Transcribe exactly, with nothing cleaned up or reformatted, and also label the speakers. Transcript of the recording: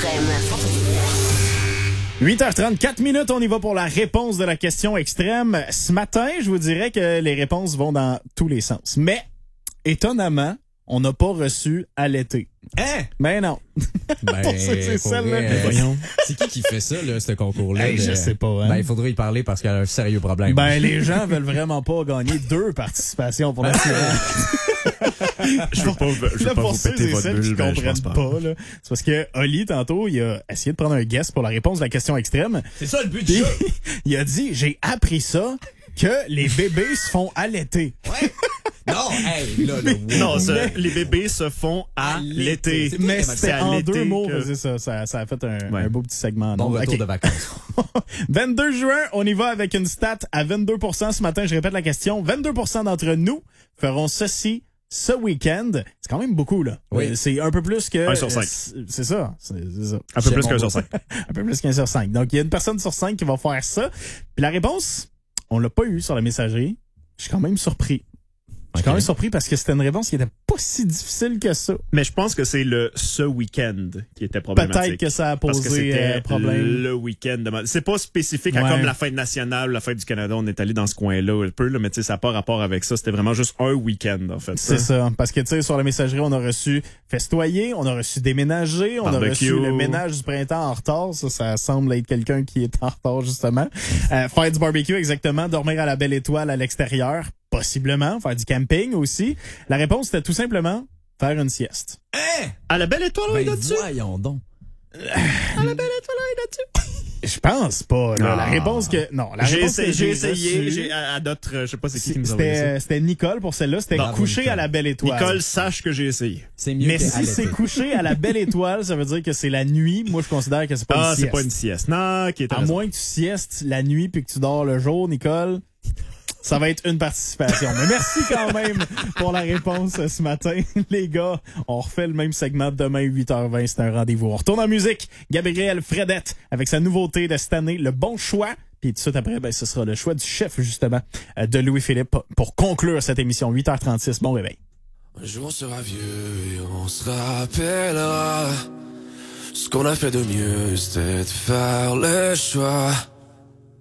Speaker 1: extrême.
Speaker 2: huit heures trente-quatre minutes, on y va pour la réponse de la question extrême. Ce matin, je vous dirais que les réponses vont dans tous les sens. Mais, étonnamment, on n'a pas reçu à l'été.
Speaker 3: Hein?
Speaker 2: Mais non.
Speaker 4: Ben,
Speaker 2: c'est c'est
Speaker 4: pour
Speaker 2: celle-là.
Speaker 4: vrai, voyons. C'est qui qui fait ça, là, ce concours-là?
Speaker 2: Hey,
Speaker 4: de-
Speaker 2: je sais pas, hein.
Speaker 4: Ben, il faudrait y parler parce qu'il y a un sérieux problème.
Speaker 2: Ben, les gens veulent vraiment pas gagner deux participations pour la série.
Speaker 3: Je veux pas, je veux
Speaker 2: Là,
Speaker 3: pas
Speaker 2: pour
Speaker 3: vous
Speaker 2: ceux
Speaker 3: péter
Speaker 2: et
Speaker 3: votre
Speaker 2: celles qui
Speaker 3: bulle, ben, je
Speaker 2: comprennent
Speaker 3: pense
Speaker 2: pas,
Speaker 3: pas.
Speaker 2: là, c'est parce que Oli, tantôt, il a essayé de prendre un guess pour la réponse de la question extrême.
Speaker 3: C'est ça le but du
Speaker 2: Puis,
Speaker 3: jeu.
Speaker 2: il a dit, j'ai appris ça, que les bébés se font allaiter.
Speaker 4: Ouais. Non, hey, là, là, wow.
Speaker 3: Non, ça,
Speaker 2: Mais-
Speaker 3: les bébés se font à,
Speaker 4: À
Speaker 3: l'été.
Speaker 4: l'été.
Speaker 2: Mais
Speaker 4: C'est
Speaker 2: c'était
Speaker 3: à
Speaker 2: en
Speaker 3: l'été
Speaker 2: deux mots,
Speaker 3: que-
Speaker 2: c'est ça, ça. Ça a fait un,
Speaker 3: Ouais.
Speaker 2: un beau petit segment.
Speaker 4: Bon
Speaker 2: Donc,
Speaker 4: retour
Speaker 2: ok.
Speaker 4: de vacances.
Speaker 2: vingt-deux juin, on y va avec une stat à vingt-deux pour cent ce matin. Je répète la question. vingt-deux pour cent d'entre nous feront ceci ce week-end. C'est quand même beaucoup, là.
Speaker 4: Oui.
Speaker 2: Euh, C'est un peu plus que...
Speaker 3: Un sur cinq.
Speaker 2: euh, C'est c'est ça. C'est c'est ça.
Speaker 3: Un peu plus
Speaker 2: J'aime
Speaker 3: qu'un
Speaker 2: mon
Speaker 3: sur
Speaker 2: beau.
Speaker 3: cinq.
Speaker 2: Un peu plus qu'un sur cinq. Donc, il y a une personne sur cinq qui va faire ça. Puis la réponse, on l'a pas eu sur la messagerie. Je suis quand même surpris. Je suis
Speaker 4: Ok.
Speaker 2: quand même surpris parce que c'était une réponse qui était pas si difficile que ça.
Speaker 3: Mais je pense que c'est le ce week-end qui était problématique.
Speaker 2: Peut-être que ça a
Speaker 3: Parce que
Speaker 2: posé
Speaker 3: c'était
Speaker 2: euh, problème.
Speaker 3: le week-end. de ma- C'est pas spécifique à
Speaker 2: Ouais.
Speaker 3: comme la fête nationale, la fête du Canada. On est allé dans ce coin-là un peu, là, mais tu sais, ça n'a pas rapport avec ça. C'était vraiment juste un week-end, en fait.
Speaker 2: C'est ça. Parce que, tu sais, sur la messagerie, on a reçu festoyer, on a reçu déménager, on
Speaker 3: Barbecue.
Speaker 2: a reçu le ménage du printemps en retard. Ça, ça semble être quelqu'un qui est en retard, justement. Euh, faire du barbecue, exactement. Dormir à la belle étoile à l'extérieur, possiblement. Faire du camping aussi. La réponse, c'était tout simplement faire une sieste.
Speaker 3: À la belle étoile,
Speaker 4: Ben,
Speaker 3: là, dessus.
Speaker 4: voyons donc.
Speaker 2: Je pense pas. là.
Speaker 3: Ah.
Speaker 2: La réponse que... Non, la
Speaker 3: J'ai
Speaker 2: réponse que
Speaker 3: essayé, j'ai essayé,
Speaker 2: reçue,
Speaker 3: j'ai à, à d'autres, je sais pas c'est qui qui nous a envoyé ça.
Speaker 2: C'était c'était Nicole pour celle-là. C'était
Speaker 4: Bravo,
Speaker 2: coucher
Speaker 4: Nicole.
Speaker 2: à la belle étoile.
Speaker 3: Nicole, sache que j'ai essayé.
Speaker 4: C'est mieux
Speaker 2: Mais
Speaker 4: que
Speaker 2: si
Speaker 4: allaiter.
Speaker 2: c'est couché à la belle étoile, ça veut dire que c'est la nuit. Moi, je considère que c'est pas
Speaker 3: Ah,
Speaker 2: une
Speaker 3: c'est
Speaker 2: sieste.
Speaker 3: pas une sieste. Non, qui est
Speaker 2: À moins que tu siestes la nuit puis que tu dors le jour, Nicole, ça va être une participation. Mais merci quand même pour la réponse ce matin. Les gars, on refait le même segment demain, huit heures vingt. C'est un rendez-vous. On retourne en musique. Gabrielle Fredette avec sa nouveauté de cette année, Le Bon Choix. Puis tout de suite après, ben, ce sera le choix du chef, justement, euh, de Louis-Philippe pour conclure cette émission. huit heures trente-six. Bon réveil.
Speaker 5: Un jour on sera vieux et on se rappellera. Ce qu'on a fait de mieux, c'était de faire le choix